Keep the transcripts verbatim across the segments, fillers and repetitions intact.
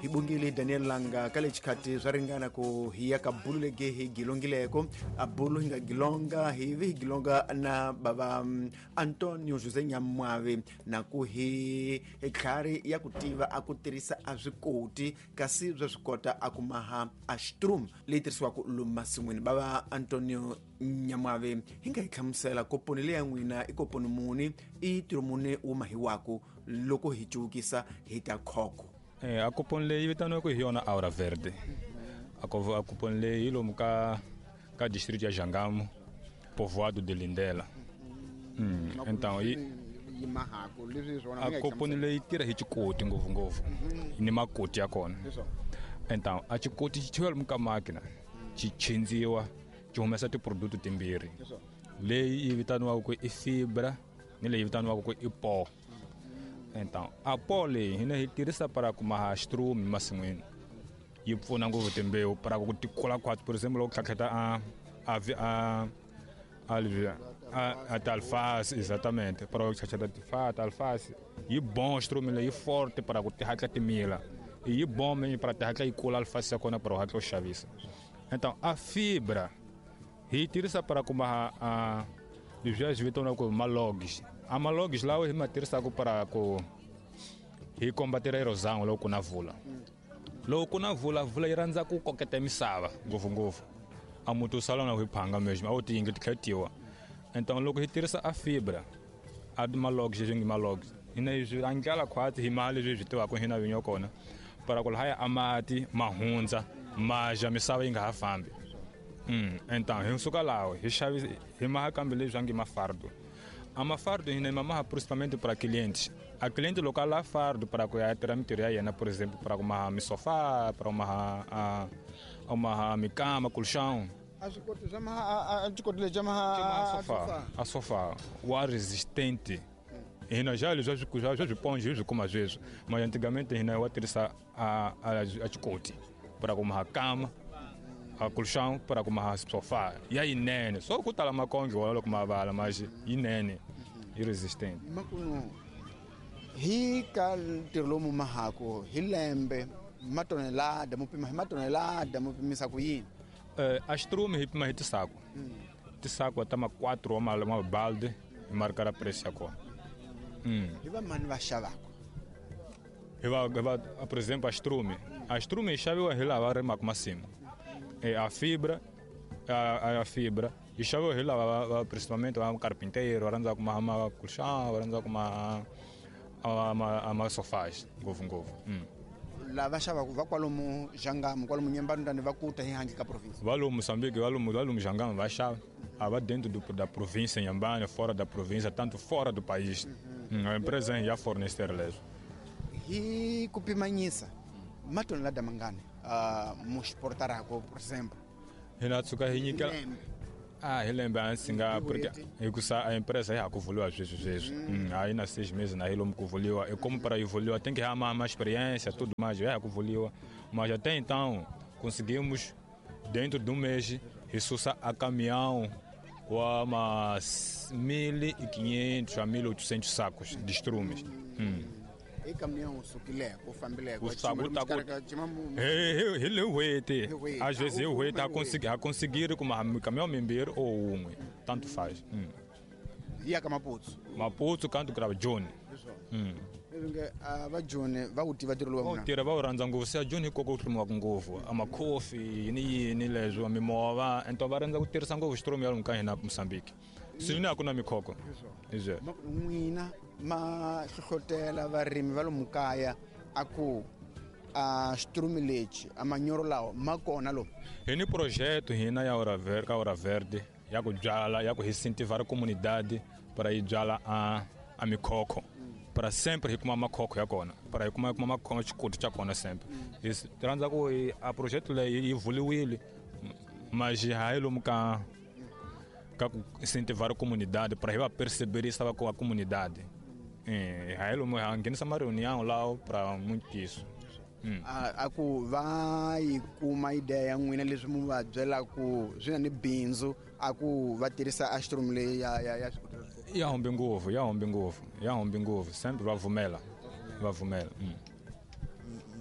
hibungile Daniel Langa kale chikati zwaringana ku hiyaka bulu lege hi gilongileko abulu hinga gilonga hivi gilonga na baba um, Antonio Jose Nyamwave na ku hi heklari ya kutiva akutirisa azvikoti kasi bya swikota akumaha ashtrum letirisiwa ku lumasimweni baba Antonio Nyamwave hinga ikhamsela koponile ya n'wina ikoponi muni itirumune umahiwaku loko hichukisa hita khoko. Eh, a kupon leyi vitaniwa ku hi yona Aura Verde. A kupon leyi lomu ka ka distrito ya Jangamo, povoado de Lindela. Mm. Então i a kupon leyi tira hi chikoti ngopfungopfu. Ni makoti ya kona. Então a chikoti chi chiwa lomu ka makina chi chindziwa chi humesa tiproduto timbirhi. Leyi yi vitaniwa ku i fibra ni leyi vitaniwa ku i pó. Então, a pole hina hi tirisa para kumaha strume masin'wini yi pfuna ngopfu timbewu para ku tikula kwati por exemplo loko tlhatlheta a a a a a talfasi exatamente para ku tlhatlheta tifata alfasi yi bom strume leyi forte para ku ti hatla timila yi bom mesmo para ti hatla yi kula alfasi ya kona para hatla xavisa. Então a fibra hi tirisa para kumaha a livros vitona ku malogs a malogs lá o ma tirisa ku para ku hi combater a erosão loko na vula loko na vula vula yi rhandza ku koketa misava ngopfungopfu a mutu sala na hi phanga mesmo a u ti ingetiwa. Então loko hi tirisa a fibra a malogs jingi malogs ina yi angala khwati hi mali leswi tiwa ku hina vinyo kona para ku haya amati mahundza maja misava yi nga ha fambi. Mm, então hi suka lawo hi xavisa hi maha kambe leswi angi mafardo a mafardo hina mamaha principalmente para clientes a cliente local lá fardo para ku ya tira mitirho ya yena por exemplo para ku maha mi sofá para maha a uma mi cama colchão a swikoti swa maha a swikoti le maha a sofá a sofá o ar resistente hina já já já já ponge já como às vezes mas antigamente hina eu utilizar a a a swikoti para ku maha cama a colchão para kumaha sofá e aí nene só ku tala makongi wala loko mavala mas inene irresistente makuno hi ka tirlomu mahako hilembe matonelada mupima matonelada mupimisa ku yini eh a strume hi pima hi tisako tisako tama quatro uma uma balde e marcar a preço ko hum hi va mani va xavako hi va por exemplo a strume a strume xaviwa hi lava rima ku masimo e a fibra a, a fibra e chavo lá principalmente um carpinteiro arranza com uma uma colchão arranza com uma uma uma sofás govo govo lá vai chava va kwalomu Jangamo kwalomu Nyembani ndani va kuta hi hangi ka província valo Moçambique valo valo Jangamo vai chava ava dentro do da província Nyembani fora da província tanto fora do país a empresa já fornecer leso hi kupimanyisa matonelada mangane uh, muxiportarako por exemplo hina tsuka hi nyikela ah hilembe ansinga porque hikusa a empresa ya kuvuliwa zweswi zweswi aí na seis meses na hilo mkuvuliwa e como para evoluir tem que ter uma, uma experiência tudo mais já kuvuliwa mas até então conseguimos dentro de um mês ressuscitar a caminhão com umas mil e quinhentos a mil e oitocentos sacos de estrumes. hum. E caminhão sukile ko fambile ko sabuta ko he he le huete às vezes eu huete a conseguir a conseguir com uma caminhão membro ou um tanto faz hum ia ka Maputo Maputo canto grava John hum nge aba John va utiva tirolo wa mona tira va uranza ngovu se John ko ko tlumwa ngovu ama coffee ni ni lezo mimova então va ranza ku tirisa ngovu stromi ya lumkana Moçambique sini akuna mikhoko ize n'wina ma hlohlotela varimi va lomu kaya aku a strume leci a manyoro lawa ma kona lomu hi ni projeto hina ya Aura Verde ka Aura Verde ya ku byala ya ku incentivar a comunidade para ir byala a a mikhoko para sempre hi kuma makhoko ya kona para hi kuma kuma makhoko chikuti cha kona sempre is transa ku a projeto leyi yi vuliwile mas ha lomu ka ka incentivar a comunidade para ela perceber isso com a comunidade. É, aí lo morre alguém nessa reunião lá para muito isso. Hum. A ku vai com uma ideia ngwina leswi mu va byela ku zwina ni bindzu a ku va tirisa a strumle ya ya ya ya hombe ngopfu ya hombe ngopfu ya hombe ngopfu sempre va vumela va vumela.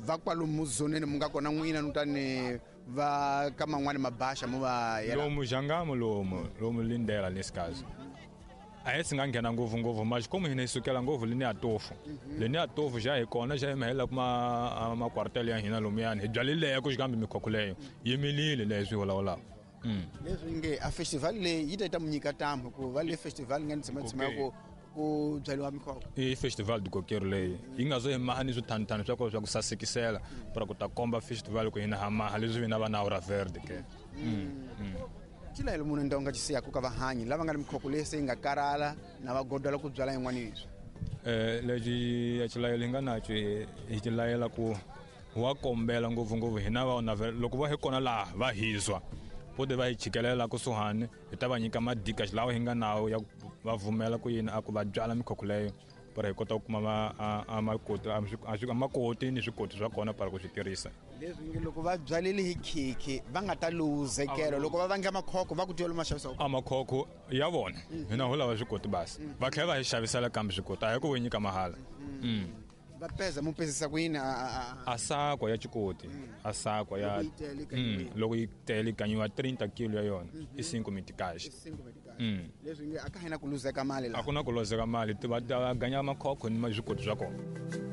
va kwalomu zoneni mungakona n'wina nutani va ka man'wani mabasha mo va yela lomu Jangamo lomu lomu Lindela nesse caso a esse nga nghena ngopfungopfu mas como hina hi sukela ngopfu lini ya tofu lini ya tofu já hi kona já hi mahela kuma makwartelo ya hina lomuyani hi byalileyo ku xikambe mikhokho leyo yi milile leyi swi vulawulaka leswi nge a festival leyi yi ta ta munyika tamu ku va le festival nga ni tshima ku ku byaliwa mikhokho i festival de kokero leyi yi nga zo hi maha ni swithanithani swa kona swa ku sasekisela para ku ta komba festival ku hina ha maha leswi vina va na Aura Verde ke cilayelo munhu nda u nga cisiyaku ka vahanyi lava nga ni mikhokho leyi se yi nga karala na va godola ku byala yin'wana yiswi um lexi ya cilayelo hi nga naco hi cilayela ku wa kombela ngopfungopfu hina va Aura Verde loko va hi kona laha va hiswa pode va hi chikelela kusuhani hi ta va nyika madika lawa hi nga nawu ya va vumela ku yini a ku va byala mikhokho leyo para hi kota ku kuma makoti makoti ni swikoti swa kona para ku swi tirhisa leswi nge loko va byalele hi khikhi va nga ta luzekelo loko va vange makhokho va ku tiyolo ma xavisa a makhokho ya vona hina ho lava swikoti basi va tlhela va hi xavisela kambe swikoti a hi ku vo nyika mahala va peza mu pesisa ku yini a sakwa ya chikoti a sakwa ya loko yi tele kanyiwa thirty kilo ya yona i cinco mitikaxi leswi nge aka hina ku luzeka mali la a ku na ku luzeka mali ti va ganya makhokho ni swikoti swa kona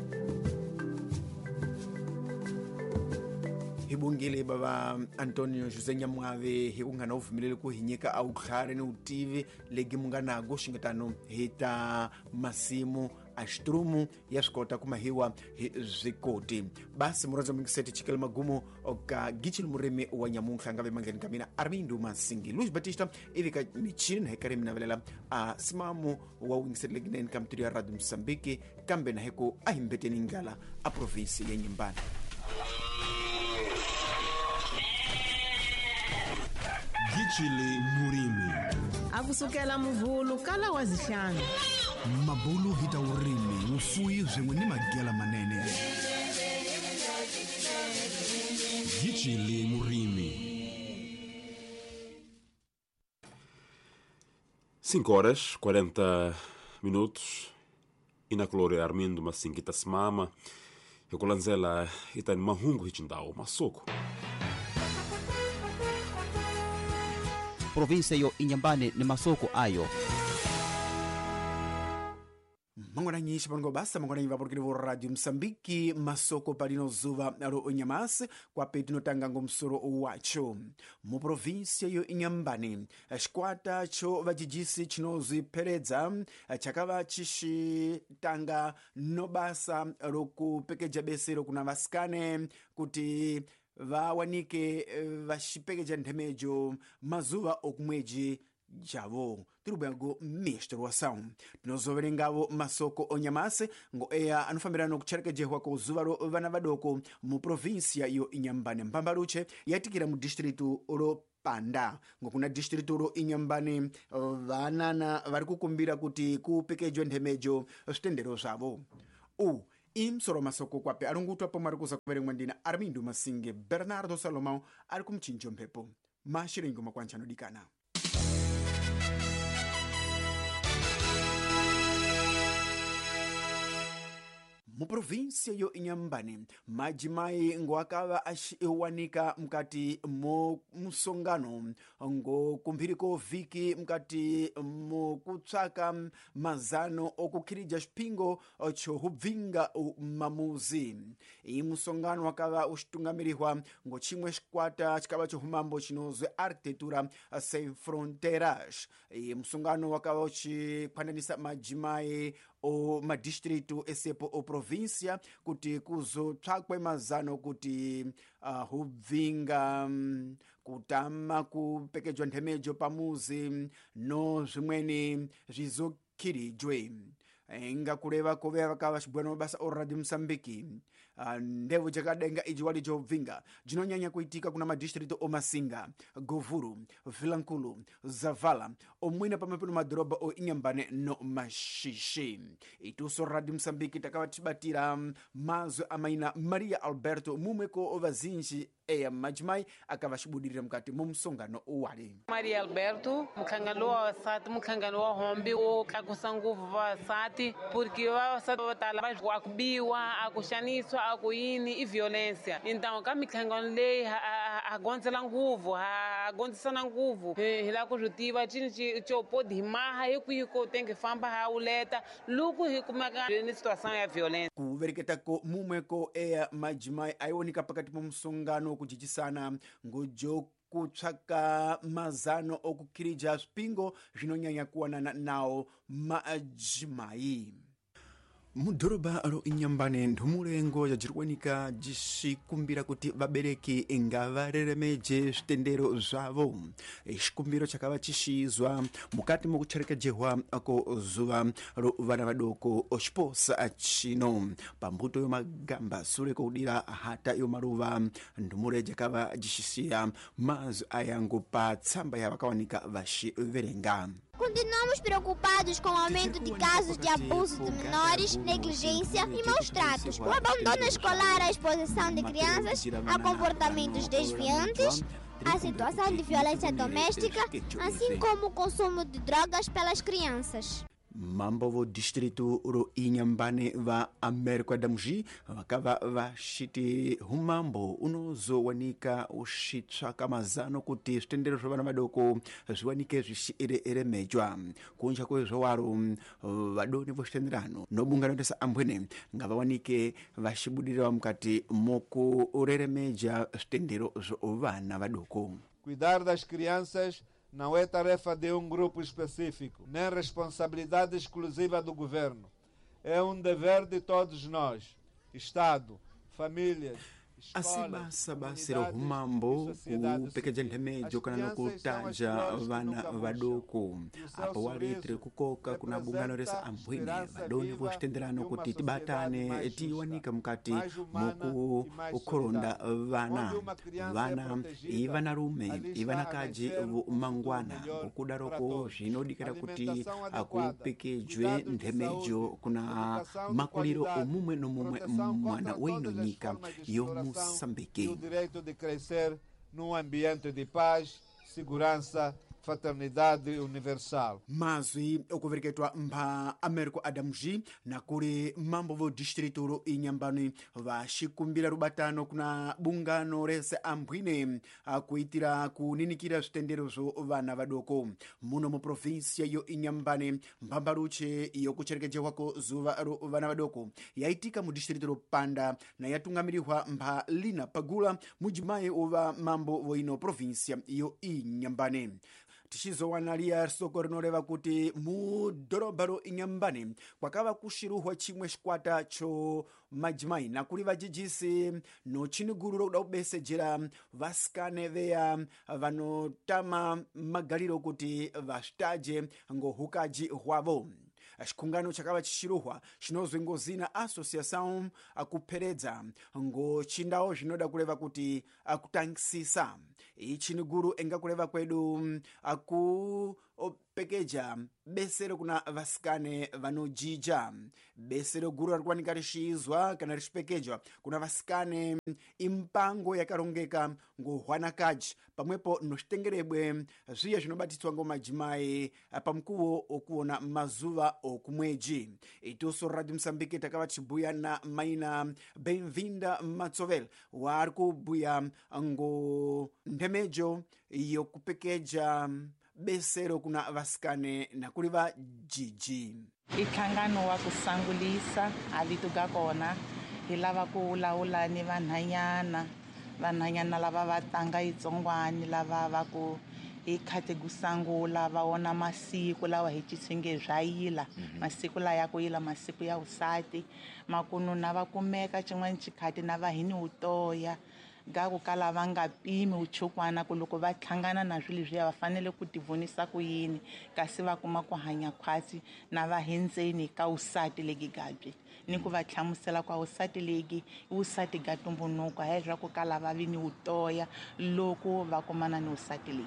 hi bongile baba Antonio José Nyamwave hi ku nga na uvumelele ku hi nyika a vutlhari ni vutivi legi mu nga nago xingetano hi ta masimu a xitrumu ya swi kota ku mahiwa hi zwikoti basi murondza mingiseti chikele magumo ka gichini murimi wa nyamuntlha nga ve mangeni ka mina Armindo Masingi Luis Batista ivi ka michini na hi karimi navelela a simamu wa wingiseti leginene ka mitiru ya Radio Msambiki kambe na hiku a hi mbeteni ngala a provinsi ya Nyimbani Gichile Murimi akusukela muvhulu kala wa zihlanu mabulu hita urimi ufuyi zwin'we ni magela manene Gichile Murimi cinco horas, quarenta minutos e na Glória Armindo Masingi Tasmama e kulanzela itani mahungu hichindawo masoko provinsia yo Inhambane ni masoko ayo mangwana nyinshi panongo basa mangwana nyiva porokele vo Radio Msambiki masoko palino zuva alo Onyamase kwa peti notanga ngomsoro wacho mu provinsia yo Inhambane xikwata cho vajijisi chinozipheredza chakava chixitanga no basa rokupekeja besero kuna vasikane kuti vawanike vaxipekeja nthemejo mazuva okumweji javo tirubuyango mistro wa sawu tinozoverengavo masoko Onyamase ngo eya anofambirana kucherekejehwa ko zuva ro vana vadoko mu provinsia yo Inhambane mphambaluche yatikira mu distritu ro Panda ngokuna distritu ro Inhambane vanana vari kukumbira kuti kupekejwe nthemejo switendero zvavo u imsoro masoko kwape arungutwa pomwe ari kuza kuverengwa ndina Armindo Masingi Bernardo Salomão ari kumchinjo mphepo mashiringo makwancha anodikana mu provinsia yo Inhambane majimai ngo akava axiwanika mkati mo musongano ngo kumphiriko viki mkati mo kutsaka mazano okukhirija xiphingo chohubvinga mamuzi i musongano wakava uxitungamirihwa ngo chimwe xikwata chikava chohumambo chinozwe Arquitetura Sem Fronteiras i musongano wakava uchikhwananisa majimai o madistritu esepo o provincia kuti kuzotsvakwe mazano kuti uh, hubvinga um, kutama kupekejwa nthemejo pamuzi no zvimweni zvizokhirijwe inga kuleva kove vakava xibwano basa o Radio Msambiki uh, ndevu jakadenga iji wali jobvinga jinonyanya kuitika kuna madistritu o Masinga, Govuru, Vilankulu, Zavala omwina pamepeno madoroba o Inhambane no Mashishi ituso Radio Msambiki takava tibatira um, mazwe amaina Maria Alberto mumweko ovazinji eya majimai akava xibudirira mukati momsongano uwali. Maria Alberto, mkhangano wa wasati, mkhangano wa hombi wo tlakusa nguvu vavasati, porque vavasati vo tala va akubiwa, akuxaniswa, akuyini i violência. Então ka mihlangano leyi ha gondzela nguvu, ha gondzisana nguvu, hi la ku swi tiva cini xo podi hi maha hi kwihi ko tenge famba ha uleta loko hi kumeka ni situação ya violência. Kuvereketako mumweko eya majimai ayiwonika pakati pomsongano okujijisana ngojo kutsvaka mazano okukhirija swipingo zvinonyanya kuwanana nawo majimai. Mudhorobha ro inyambane nthumulengo jajirikuwanika jixikumbira kuti vabereki ngavareremeje switendero zvavo. Xikumbiro chakava chixizwa mukati mokucherekejehwa ko zuva ro vana vadoko xiposa chino pambuto yomagamba sure koudira hata yomaruva nthumule jakava jixisiya mazu ayango pa tsamba yavakawanika vaxiverenga. Continuamos preocupados com o aumento de casos de abuso de menores, negligência e maus tratos. O abandono escolar, a exposição de crianças a comportamentos desviantes, a situação de violência doméstica, assim como o consumo de drogas pelas crianças. Mambo vo distrito ro inyambane va Amerika Damji vakava vaxiti humambo unozowanika uxitsvaka mazano kuti switendero swa vana vadoko zviwanike zvixiiremejwa kunja kwezvowaro vadoni vo xitenderano nobungana tesa ambwene ngavawanike vaxibudirira mukati mokureremeja switendero swa vana vadoko. Cuidar das crianças não é tarefa de um grupo específico, nem responsabilidade exclusiva do governo. É um dever de todos nós, Estado, famílias, asibasa basiro humambo upekeja nthemejo kana nokutaja vana vadoko apo walitre kukoka kuna bungano resa ambwine vadoni vo xitenderano kuti tibatane tiwanika mukati moku ukholonda vana vana ivana rume ivana kaji vo mangwana ukudaroko zvinodikira kuti akupekejwe nthemejo kuna makuliro omumwe nomumwe mwana weino nyika yomu Moçambique. O direito de crescer num ambiente de paz, segurança, fraternidade universal. Mazwi okuvereketwa mpa Amerika Adamji na kuri mambo vo distrito ro inyambani vaxikumbira rubatano kuna bungano rese ambwine akuitira kuninikira switendero zo vana vadoko muno mu provinsia yo inyambane mbambaruche yokucherekejewako zuva ro vana vadoko yaitika mu distrito ro Panda na yatungamirirwa mpa Lina Pagula mujimaye ova mambo vo ino provinsia yo inyambane. Tichizowanaliya soko rinoreva kuti mudhorobha ro inyambane kwakava kuxiruhwa chimwe xikwata cho majimai na kuli vajijisi no chiniguru rokuda kubesejera vasikane veya vanotama magaliro kuti vasvitaje ngohukaji hwavo. Xikungano chakava chixiruhwa xinozwe ngozina associação akupheredza ngo chindawo zvinoda kuleva kuti akutangisisa ichiniguru engakuleva kwedu aku opekeja besero kuna vasikane vanojija besero guru arikuwanika rixizwa kana rixipekejwa kuna vasikane impango yakarongeka ngohwanakaji pamwepo noxitengerebwe zviya zvinobatitswa ngomajimai pamkuwo okuona mazuva okumweji. Ituso Radio Msambiki takava tichibuya na maina Benvinda Matsovel wari kubuya ngo nthemejo yokupekeja besero kuna vasikane na kuli va jiji. Nhlangano wa kusangulisa alituga kona hi lava ku lawula ni vanhanyana vanhanyana lava va tlanga itsongwani lava va ku hi khate ku sangula va wona masiku lawa hi titshenge bya yila masiku la ya ku yila masiku ya usati makunu na va kumeka cin'wana xikhati na va hini utoya ga ku kala va nga pimi uchukwana ku loko va tlhangana na swilo leswi va fanele ku tivonisa ku yini kasi va kuma ku hanya khwatsi na va hendzeni ka usati legi gabye ni ku va hlamusela kwa usati legi usati ga tumbunukwa hi swa ku kala va vini utoya loko va kumana ni usati legi.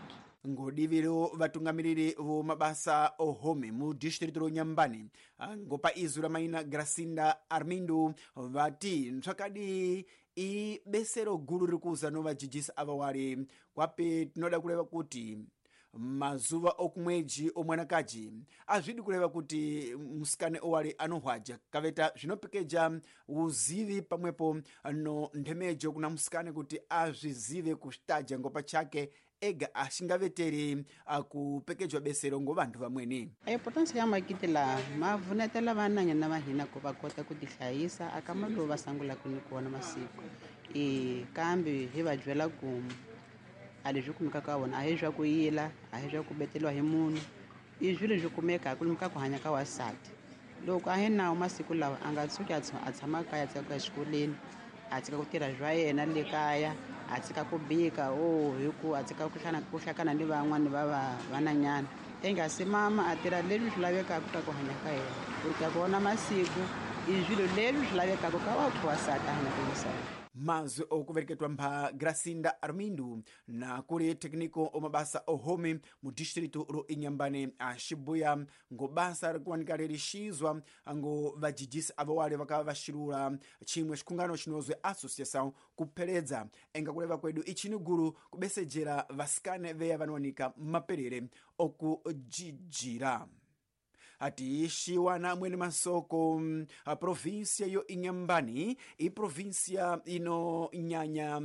ngodiviro vatungamiriri vomabasa ohome mu district ro Nyambani ngopa izu la maina Gracinda Armindo vati ntsvakadi i besero gulu rikuza no vajijisa ava wari kwape tinoda kureva kuti mazuva okumweji omwanakaji azvidi kureva kuti musikane owari anohwaja kaveta zvinopekeja uzivi pamwepo no nthemejo kuna musikane kuti azvizive kustaja ngopa chake ega ashingaveteri akupekejwa besero ngo vanhu vamweni. Importance ya makiti la mavunetela vananya na vahina ku va kota ku tihlayisa akamalo va sangula ku nikuona masiku e kambe hi va byela ku ali byo kumeka ka vona a hi bya ku yila a hi bya ku betelwa hi munhu i zwilo byo kumeka ku kumeka ku hanya ka wasati loko a hi nawo masiku lawa a nga tsuki a tshama kaya tsaka exikoleni a tsika ku tirha bya yena le kaya a tsika ku bika o hi ku a tsika ku hlana ku hlakana ni van'wana va vananyana enga se mama a tirha leswi swi lavekaka ka ku hanya ka yena ku ka vona masiku i zwilo leswi swi lavekaka ka wa wasati hanya ku misava. Mazwi okuvereketwa mpa Gracinda Armindo na kuri tekniko omabasa ohome mu district ro Inyambane a Shibuya ngo basa rikuwanika rishizwa ngo vajijisi ava wale vakava vashirula chimwe xikungano chinozwe association kupheredza enga kuleva kwedu ichini guru kubesejera vasikane veya vanowanika maperere okujijira. Ati shiwana mwene masoko a provincia yo Inyambani i provincia ino nyanya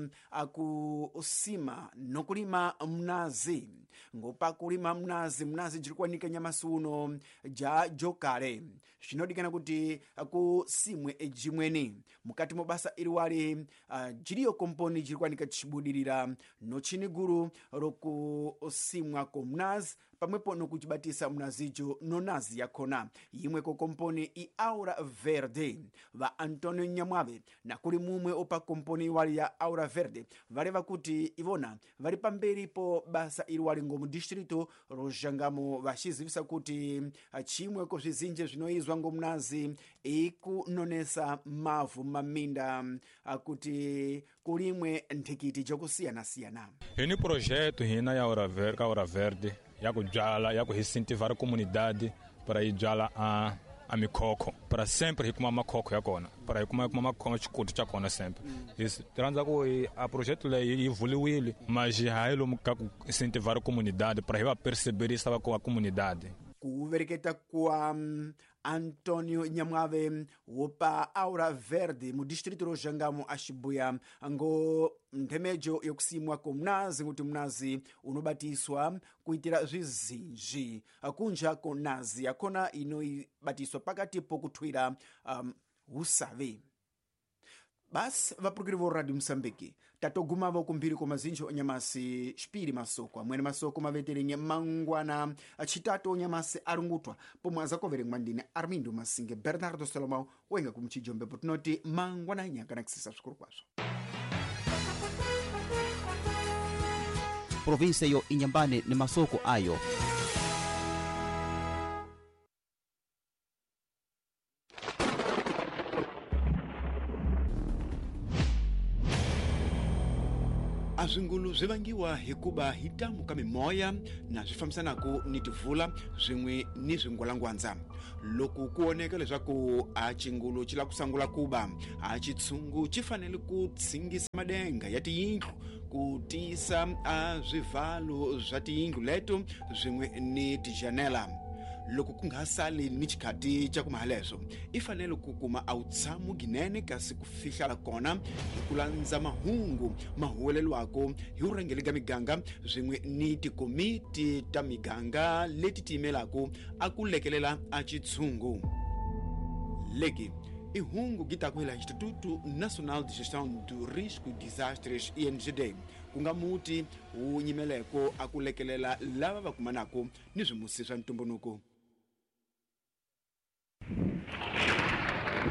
akusima nokulima mnazi ngopa kulima mnazi mnazi jirikwanika nyamasuno ja jokare shinodikana kuti akusimwe ejimweni mukati mobasa iliwali uh, jiriyo komponi jirikwanika chibudirira no chiniguru roku simwa ko mnazi pamwepo nokuchibatisa mnazijo nonazi yakona yimwe ko komponi i Aura Verde va Antonio Nyamwave na kuli mumwe opa komponi wali ya Aura Verde valeva kuti ivona vali pamberi po basa ili wali ngomu distrito rojangamo vashizivisa kuti chimwe ko zvizinje zvinoizwa ngomnazi ikunonesa mavu maminda kuti kulimwe nthikiti jokusiyana siyana. Hini projeto hina ya Aura Verde, Aura Verde ya kujala ya kuhincentivar a comunidade para ir jala a a mikoko para sempre com uma coco ya kona para com uma uma coco chikuto cha kona sempre isso transa ko a projeto le evoluiu mas já ele muka incentivar a comunidade para ela perceber isso com a comunidade. Kuvereketa kwa um, Antonio Nyamwave wopa Aura Verde mu distrito ro Jangamo a Shibuya ngo nthemejo yokusimwa ko mnazi kuti mnazi unobatiswa kuitira zvizinji akunja ko nazi yakona inoibatiswa pakati pokuthwira um, usave. Bas vapurukiri vo Radio Msambiki tatogumavo kumbiri kwa mazinjo nyamasi shpiri masoko mwene masoko maveterenye mangwana chitatu nyamasi arungutwa pomwe azakovere mwandine Armindo Masinge Bernardo Salomao wenga kumchijombe putinoti mangwana nyaka na kisisa shukuru kwazo. Provinsia yo Inyambane ni masoko ayo. Azungulu zivangiwa hikuba hitamu kame moya na zifamsanako nitivula zimwe ni zingolangwanza loku kuoneka lezako achingulu chila kusangula kuba achitsungu chifanele kutsingisa madenga yati yinglu kutisa azivalo zati yinglu leto zimwe ni tijanela loku kungasali ni chikati cha kumahalezo ifanele kukuma autsamu ginene kasi kufishala kona ikulanza mahungu mahuwelelo wako hiurengelega miganga zimwe ni tikomiti ta miganga leti timelako akulekelela achitsungu leki ihungu gitakuhela Instituto Nacional de Gestão do Risco e Desastres I N G D kungamuti unyimeleko akulekelela lava vakumanako nizimusisa ntumbunuko.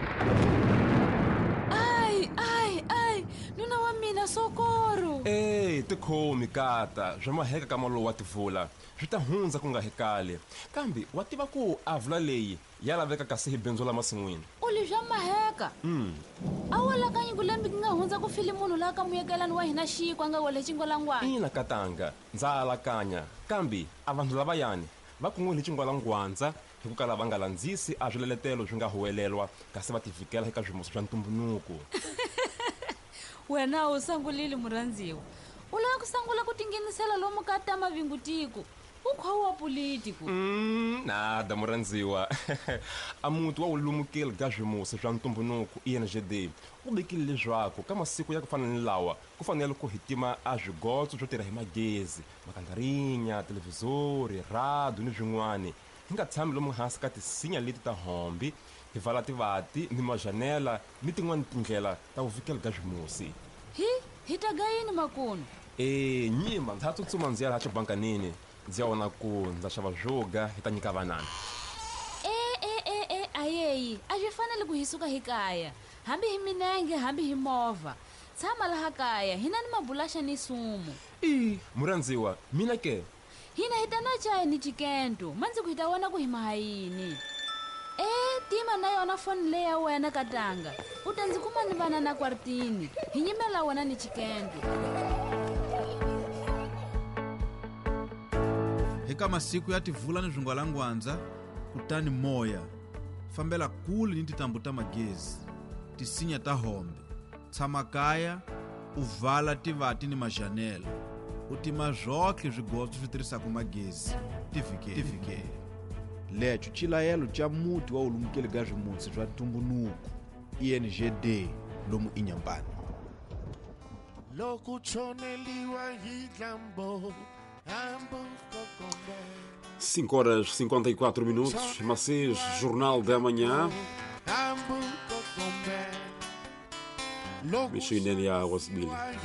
Ai, ai, ai, nuna wa mina socorro. Ei, e tikhomi kata swa maheka ka malo wa tivula swi ta hundza ku nga hekale kambe wa tiva ku a vula leyi ya laveka kasi hi bindzu la masin'wini u livya maheka mm. a wala kanyi ku lembi ki nga hundza ku fili munhu la ka muyekelani wa hina xiko a nga wele xingwalangwana ina katanga ndza alakanya kambe a vanhu lavayani va kun'wile xingwalangwandza hi ku kala va nga landzisi a swileletelo swi nga huwelelwa kasi va tivikela eka swimosi swa ntumbuluko wena u sangulile murhandziwa u lava ku sangula ku tinghenisela lomu ka ta mavingutiko u khwa wa politiko mm, nada murhandziwa a muti wa ulumukile ka swimosi swa ntumbuluko E N G D u vekile leswaku ka masiku ya ku fana ni lawa ku fanele ku hitima a swigotso swo tirha hi magezi makandarinya televizori rado ni swin'wana hi nga tshami lomu hansi ka tisinya leti ta hombi hi vala tivati ni majanela ni tin'wana tindlela ta vuvikelo ka swimosi hi hi taga yini makuno e nyima ndza tsutsuma ndzi ya laha xibankanini ndzi ya vona ku ndza xava zhoga hi ta nyika vanana e e e e ayeyi a swi fanele ku hi suka hi kaya hambi hi minenge hambi hi movha tshama laha kaya hina ni mabulaxa ni sumu i murhandziwa mina ke hina hi ta na chaya ni chikento mandzi ku hi ta vona ku hi maha yini e tima na yona foni leyi ya wena katanga u ta ndzi kuma ni vana na kwartini hi nyimela wena ni chikento eka masiku ya tivula ni zwingwalangwandza kutani moya fambela kule ni titambu ta magezi tisinya ta hombe tshama kaya u vala tivati ni majanela u tima zwotlhe swigotso swi tirhisaka magezi tivikeli lecho chilayelo cha muti wa ulumukile ka swimutsi swa ntumbuluko E N G D lomu inyambani lokuchoneliwa hidlambo cinco horas cinquenta e quatro minutos, Macês, Jornal da Manhã. Mexendo em águas, Billy.